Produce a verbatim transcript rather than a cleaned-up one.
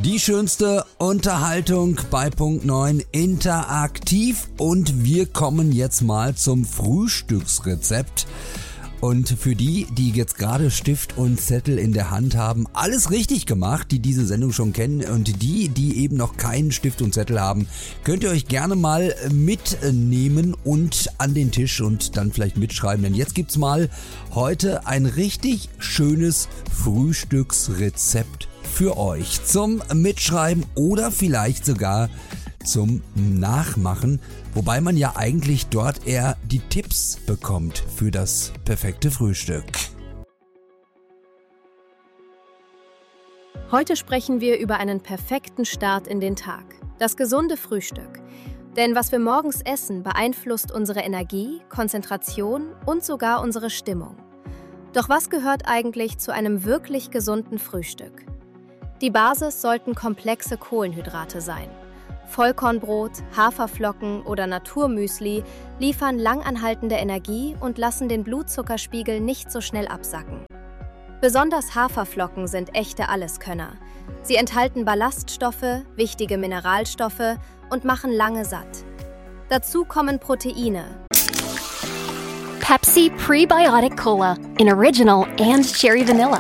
Die schönste Unterhaltung bei Punkt neun interaktiv und wir kommen jetzt mal zum Frühstücksrezept. Und für die, die jetzt gerade Stift und Zettel in der Hand haben, alles richtig gemacht, die diese Sendung schon kennen, und die, die eben noch keinen Stift und Zettel haben, könnt ihr euch gerne mal mitnehmen und an den Tisch und dann vielleicht mitschreiben, denn jetzt gibt's mal heute ein richtig schönes Frühstücksrezept für euch zum Mitschreiben oder vielleicht sogar zum Nachmachen, wobei man ja eigentlich dort eher die Tipps bekommt für das perfekte Frühstück. Heute sprechen wir über einen perfekten Start in den Tag, das gesunde Frühstück. Denn was wir morgens essen, beeinflusst unsere Energie, Konzentration und sogar unsere Stimmung. Doch was gehört eigentlich zu einem wirklich gesunden Frühstück? Die Basis sollten komplexe Kohlenhydrate sein. Vollkornbrot, Haferflocken oder Naturmüsli liefern langanhaltende Energie und lassen den Blutzuckerspiegel nicht so schnell absacken. Besonders Haferflocken sind echte Alleskönner. Sie enthalten Ballaststoffe, wichtige Mineralstoffe und machen lange satt. Dazu kommen Proteine. Pepsi Prebiotic Cola in Original and Cherry Vanilla.